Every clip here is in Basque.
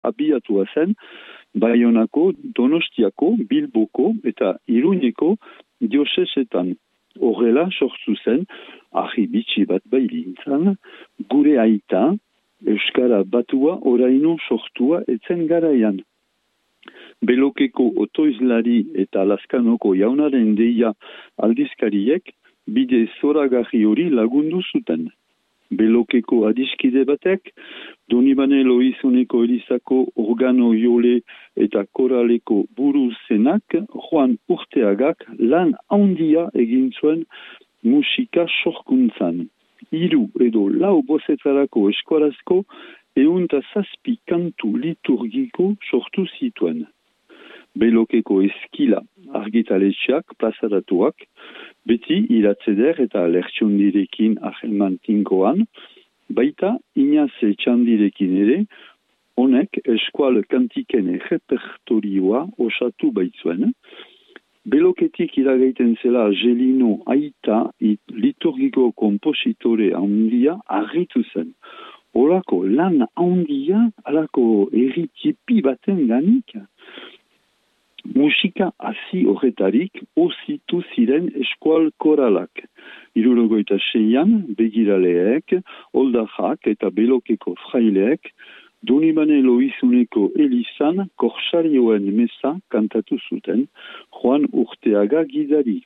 abiatua zen Baionako, Donostiako, Bilboko eta Iruñeko diosesetan. Horrela sortu zen, ahi bitxi bat bailintzan, gure aita, Euskara batua oraino sortua etzen garaian. Belokeko otoizlari eta Laskanoko jaunaren deia aldizkariek bide zoragarri hori lagundu zuten. Belokeko adiskide batek, Donibane Loizoneko Elizako organo jole eta koraleko buru zenak, Juan Urteagak lan handia egin zuen musika sorkuntzan. 3 edo 4 bozetarako eskolazko 107 kantu liturgiko sortu zituen. Belokeko eskila argitaletxeak plazaratuak, beti iratzeder eta lertxondirekin ahelman tinkoan, baita Inaze Txandirekin ere, honek eskual kantiken repertorioa osatu baitzuen. Beloketik iragaiten zela Gelino aita liturgiko kompositore handia harritu zen. Olako lan handia, alako erritipi baten ganik, musika hasi horretarik ozitu ziren eskual koralak. 76an begiraleek, oldajak eta belokeko fraileek, Donibane Loizuneko Elizan korsarioen mesa kantatu zuten, Juan Urteaga gidari.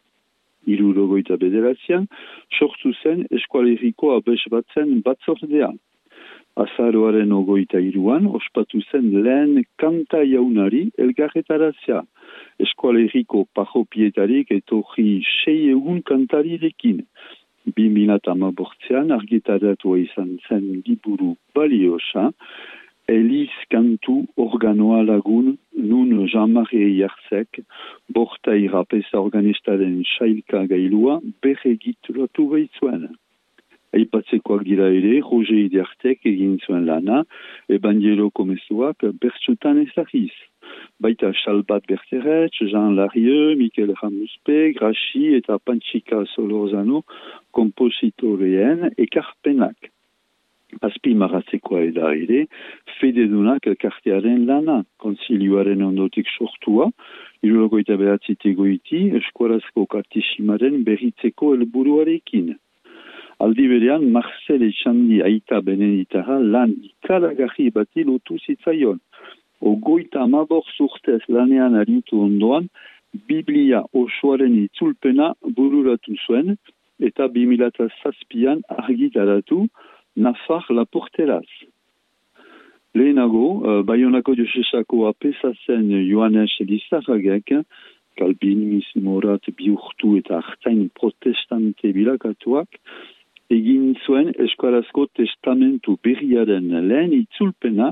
79an sortu zen eskualeriko abesbatzen batzordea. Azaroaren 23an ospatu zen lehen kanta jaunari elgarretarazia. Eskualeriko parropietarik etorri 600 kantarirekin. 2018an argitaratua izan zen liburu baliosa, Eliz kantu organoa lagun nun Jean-Marie Jarzek, borta irapeza organistaren sailka gailua berregituratu baitzuen. Aipatzekoak dira ere, Roger Idiartek egin zuen lana, Evangelo Komezuak bertsutan ezagiz. Baita Xalbat Berteret, Jean Larieux, Mikel Ramuspe, Grachi eta Panchika Solorzano kompositoreen ekarpenak. Azpi maratzekoa eda ere, fededunak elkartearen lana, konzilioaren ondotik sortua, 79 goiti, eskuarazko kartisimaren berritzeko helburuarekin. Aldi berean, Marcel Etxandi aita beneditara lan ikaragarri bati lotu zitzaion. 35 urtez lanean aritu ondoan, Biblia osoaren itzulpena bururatu zuen, eta 2007an argitaratu Nafar Laporteraz. Lehenago, Baionako diosesako apesa zen Joanes Elizarragek, kalbinismo morat bihurtu eta artain protestante bilakatuak, egin zuen eskuarazko testamentu berriaren lehen itzulpena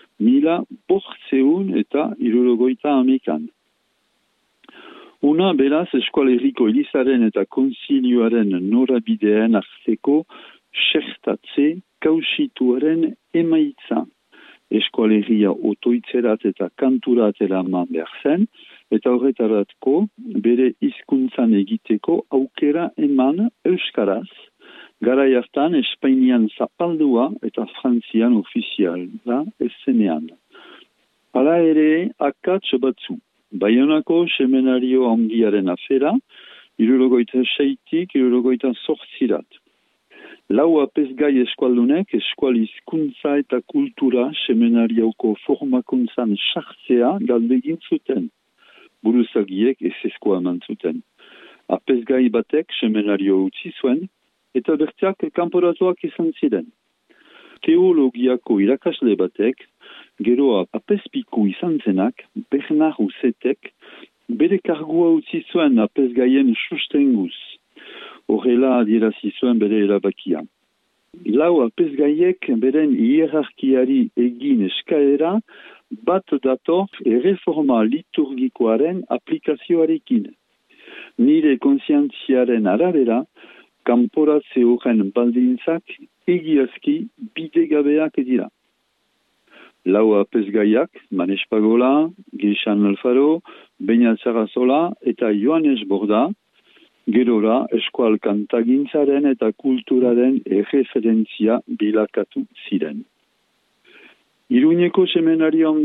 1500 eta 78an. Una beraz eskualeriko Elizaren eta konzilioaren norabideen arteko xertatze kausituaren emaitza. Eskualeria otoitzerat eta kanturat eraman behar zen, eta horretaratko bere hizkuntzan egiteko aukera eman euskaraz, garai hartan Espainian zapaldua eta Frantzian ofiziala ezenean. Hala ere, akats batzu. Baionako semenario handiaren afera, 76tik 78 Lau apesgai eskualdunek eskual hizkuntza eta kultura semenariauko formakuntzan sartzea galdegin zuten. Buruzagiek ezeskoa eman zuten. Apesgai batek semenario utzi zuen, eta bertiak kanporatuak izan ziren. Teologiako irakasle batek, gero apezpiku izan zenak, Bernard Usetek, bere kargua utzi zuen apesgaien sustenguz. Horrela adierazi zuen bere erabakia. Lau apesgaiek beren hierarkiari egin eskaera bat dator erreforma liturgikoaren aplikazioarekin. Nire kontzientziaren arabera, kanporatze horren baldintzak egiazki bidegabeak dira. Lau apesgaiak, Manes Pagola, Gixan Alfaro, Beñat Sarasola eta Joanes Borda, gerora eskual kantagintzaren eta kulturaren erreferentzia bilakatu ziren. Iruñeko seminarioan